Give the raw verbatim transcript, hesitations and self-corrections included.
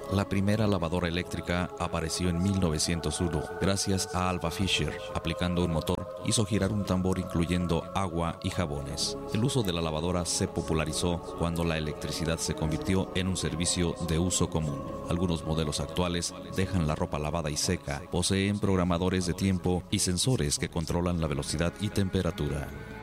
La primera lavadora eléctrica apareció en mil novecientos uno gracias a Alva Fisher. Aplicando un motor, hizo girar un tambor incluyendo agua y jabones. El uso de la lavadora se popularizó cuando la electricidad se convirtió en un servicio de uso común. Algunos modelos actuales dejan la ropa lavada y seca, poseen programadores de tiempo y sensores que controlan la velocidad y temperatura.